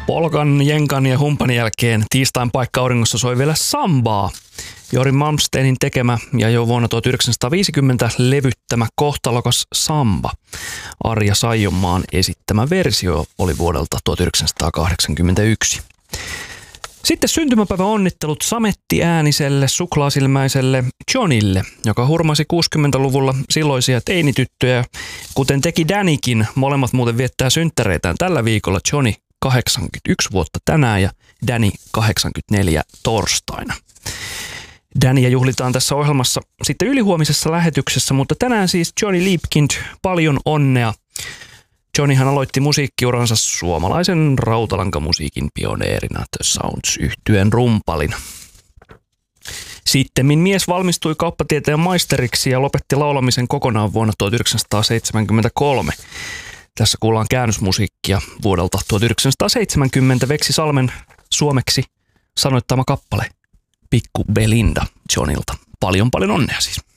Polkan, jenkan ja humpan jälkeen tiistain paikka auringossa soi vielä sambaa. Jori Malmsteenin tekemä ja jo vuonna 1950 levyttämä kohtalokas samba. Arja Saijonmaan esittämä versio oli vuodelta 1981. Sitten syntymäpäivän onnittelut samettiääniselle, suklaasilmäiselle Johnille, joka hurmasi 60-luvulla silloisia teinityttöjä, kuten teki Dannykin. Molemmat muuten viettää synttäreitään tällä viikolla. Johnny 81 vuotta tänään ja Danny 84 torstaina. Dannyä juhlitaan tässä ohjelmassa sitten ylihuomisessa lähetyksessä, mutta tänään siis Johnny Liebkind, paljon onnea. Johnnyhan aloitti musiikkiuransa suomalaisen rautalankamusiikin pioneerina The Sounds-yhtyeen rumpalina. Sittemmin mies valmistui kauppatieteen maisteriksi ja lopetti laulamisen kokonaan vuonna 1973. Tässä kuullaan käännösmusiikkia vuodelta 1970 Veksi Salmen suomeksi sanoittama kappale Pikku Belinda Johnilta. Paljon onnea siis.